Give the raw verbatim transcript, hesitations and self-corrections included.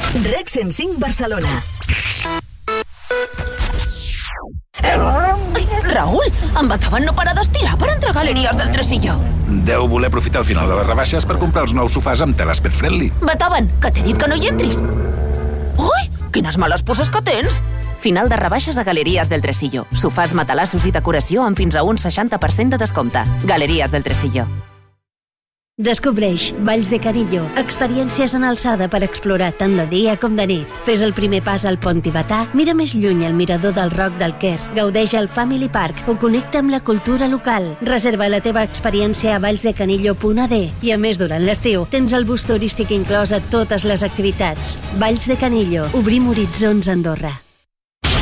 Rec cent cinc Barcelona. Ai, Raül, en Beethoven no para d'estirar per entrar a Galeries del Tresillo. Deu voler aprofitar el final de les rebaixes per comprar els nous sofàs amb teles pet friendly. Beethoven, que t'he dit que no hi entris. Ui, quines males puces que tens. Final de rebaixes a Galeries del Tresillo. Sofàs, matalassos i decoració amb fins a un seixanta per cent de descompte. Galeries del Tresillo. Descobreix Valls de Canillo, experiències en alçada per explorar tant de dia com de nit. Fes el primer pas al Pont Tibetà, mira més lluny el mirador del Roc del Quer, gaudeix al Family Park o connecta amb la cultura local. Reserva la teva experiència a vallsdecanillo punt a d i, a més, durant l'estiu, tens el bus turístic inclòs a totes les activitats. Valls de Canillo, obrim horitzons a Andorra.